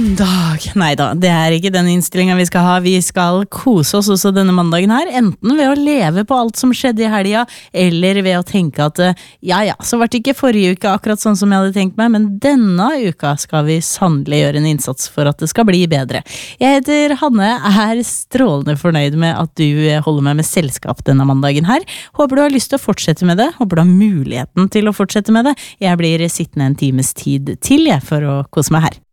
Mandag. Neida, det ikke den innstillingen vi skal ha. Vi skal kose oss også denne mandagen her, enten ved å leve på alt som skjedde i helga, eller ved å tenke at så var det ikke forrige uke akkurat sånn som jeg hadde tenkt meg, men denne uka skal vi sannelig gjøre en innsats for at det skal bli bedre. Jeg heter Hanne, strålende fornøyd med at du holder meg med selskap denne mandagen her. Håper du har lyst til å fortsette med det, håper du har muligheten til å fortsette med det. Jeg blir sittende en times tid til for å kose meg her.